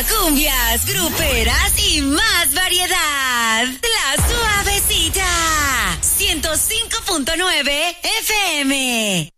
cumbias, gruperas y más variedad. La Suavecita. 105.9 FM.